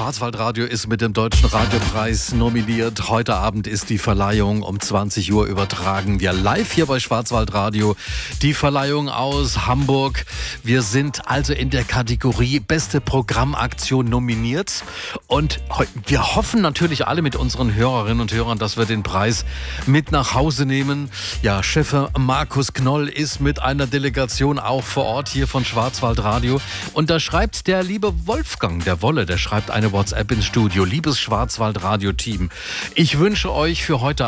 Schwarzwaldradio ist mit dem Deutschen Radiopreis nominiert. Heute Abend ist die Verleihung um 20 Uhr übertragen. Wir live hier bei Schwarzwaldradio. Die Verleihung aus Hamburg. Wir sind also in der Kategorie Beste Programmaktion nominiert. Und wir hoffen natürlich alle mit unseren Hörerinnen und Hörern, dass wir den Preis mit nach Hause nehmen. Ja, Chef Markus Knoll ist mit einer Delegation auch vor Ort hier von Schwarzwaldradio. Und da schreibt der liebe Wolfgang, der Wolle, der schreibt eine WhatsApp ins Studio. Liebes Schwarzwaldradio-Team, ich wünsche euch für heute